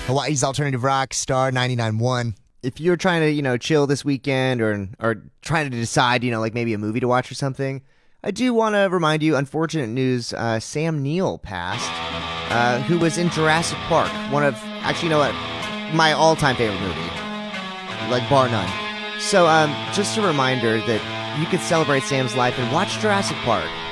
Hawaii's alternative rock, Star 99.1. If you're trying to, chill this weekend or trying to decide, like maybe a movie to watch or something, I do want to remind you, unfortunate news, Sam Neill passed, who was in Jurassic Park, one of, actually, you know what, my all-time favorite movie, like bar none. So just a reminder that you could celebrate Sam's life and watch Jurassic Park.